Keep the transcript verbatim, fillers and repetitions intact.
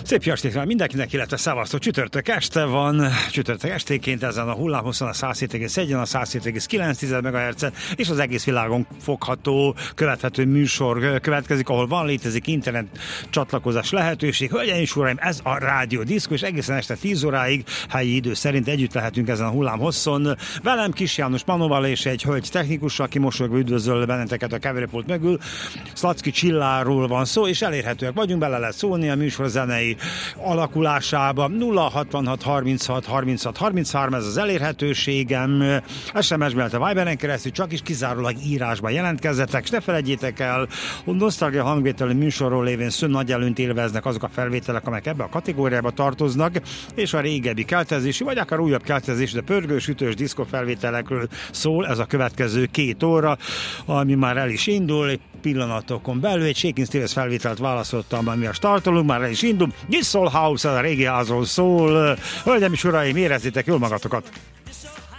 Szép jó estét van mindenkinek, illetve szevasztok, csütörtök este van, csütörtök estéként ezen a hullámhosszon a száz hét egész egy, a száz hét egész kilenc megahertzen, és az egész világon fogható, követhető műsor következik, ahol van, létezik internet csatlakozás lehetőség. Hölgyeim és uraim, ez a Rádió Diszkó, és egészen este tíz óráig helyi idő szerint együtt lehetünk ezen a hullámhosszon. Velem Kis János Manóval és egy hölgy technikussal, aki mosolyogva üdvözöl benneteket a keverőpult mögül. Szlacki Csilláról van szó, és elérhetőek vagyunk, bele lehet szólni a műsor zenei alakulásába. Nulla hatvanhat harminchat harminchat harminchárom ez az elérhetőségem. es em es-ben, a Viberen keresztül csak is kizárólag írásban jelentkezzetek, és ne felejtjétek el, hogy nosztalgia hangvételű műsorról lévén szön nagy előnyt élveznek azok a felvételek, amelyek ebbe a kategóriába tartoznak, és a régebbi keltezési, vagy akár újabb keltezési, de pörgős, ütős diszkó felvételekről szól ez a következő két óra, ami már el is indul. Egy pillanatokon belül egy Shakin' Stevens felvételt választottam, ami a startolunk, már el is indul. This Soul House, a régi házról szól. Hölgyeim és uraim, érezzétek jól magatokat!